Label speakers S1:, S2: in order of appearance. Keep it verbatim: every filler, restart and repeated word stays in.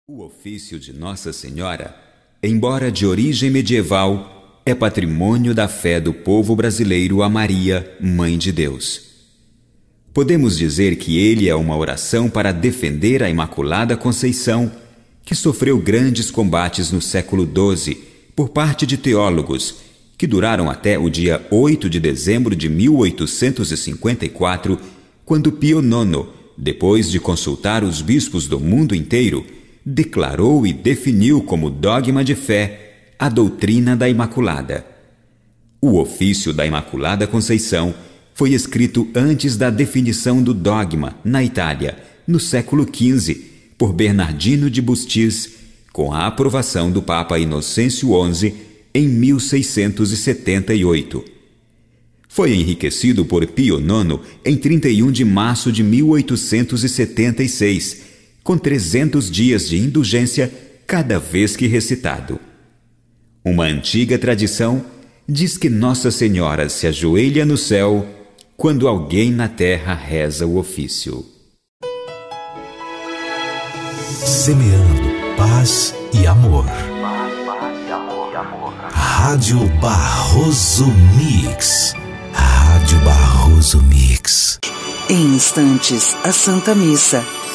S1: O ofício de Nossa Senhora, embora de origem medieval, é patrimônio da fé do povo brasileiro a Maria, Mãe de Deus. Podemos dizer que ele é uma oração para defender a Imaculada Conceição, que sofreu grandes combates no século doze por parte de teólogos, que duraram até o dia oito de dezembro de mil oitocentos e cinquenta e quatro, quando Pio nono, depois de consultar os bispos do mundo inteiro, declarou e definiu como dogma de fé a doutrina da Imaculada. O ofício da Imaculada Conceição foi escrito antes da definição do dogma, na Itália, no século quinze, por Bernardino de Bustis, com a aprovação do Papa Inocêncio onze, em mil seiscentos e setenta e oito. Foi enriquecido por Pio nono em trinta e um de março de mil oitocentos e setenta e seis, com trezentos dias de indulgência cada vez que recitado. Uma antiga tradição diz que Nossa Senhora se ajoelha no céu quando alguém na terra reza o ofício.
S2: Semeando paz e amor. Rádio Barroso Mix. Rádio Barroso Mix.
S3: Em instantes, a Santa Missa.